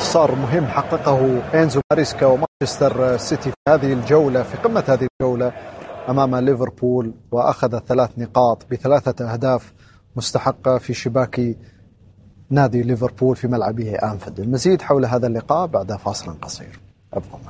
انتصار مهم حققه إنزو ماريسكا ومانشستر سيتي في هذه الجولة، في قمة هذه الجولة أمام ليفربول، وأخذ 3 نقاط ب3 أهداف مستحقة في شباك نادي ليفربول في ملعبه أنفيلد. المزيد حول هذا اللقاء بعد فاصل قصير، أبقوا معنا.